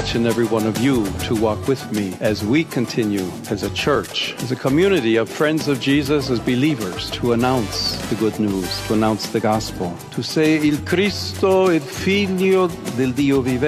each and every one of you to walk with me as we continue as a church, as a community of friends of Jesus, as believers, to announce the good news, to announce the gospel, to say Il Cristo è figlio del Dio vivente.